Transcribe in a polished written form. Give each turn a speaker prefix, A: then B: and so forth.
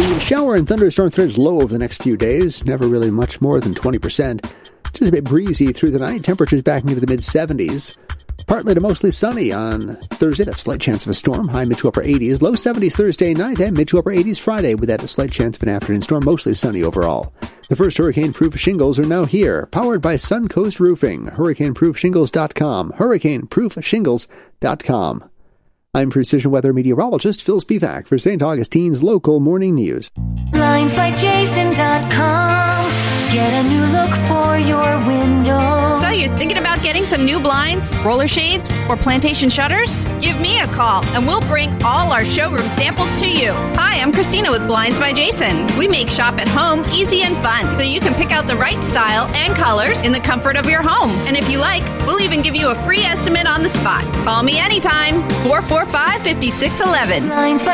A: The shower and thunderstorm threat's low over the next few days, never really much more than 20%. Just a bit breezy through the night, temperatures back into the mid-70s. Partly to mostly sunny on Thursday, that slight chance of a storm, high mid to upper 80s. Low 70s Thursday night and mid to upper 80s Friday with that slight chance of an afternoon storm, mostly sunny overall. The first hurricane-proof shingles are now here, powered by Suncoast Roofing. HurricaneProofShingles.com. HurricaneProofShingles.com. I'm precision weather meteorologist Phil Spivak for St. Augustine's Local Morning News.
B: BlindsByJason.com. Get a new look for your window.
C: So you're thinking about getting some new blinds, roller shades, or plantation shutters? Give me a call and we'll bring all our showroom samples to you. Hi, I'm Christina with Blinds by Jason. We make shop at home easy and fun so you can pick out the right style and colors in the comfort of your home. And if you like, we'll even give you a free estimate on the spot. Call me anytime. 445-5611.
B: Blinds by